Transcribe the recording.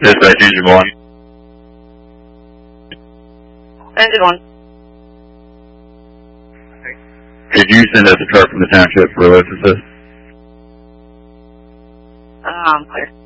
Dispatch engine 1. Engine 1. Could you send us a truck from the township for a lift assist? Clear.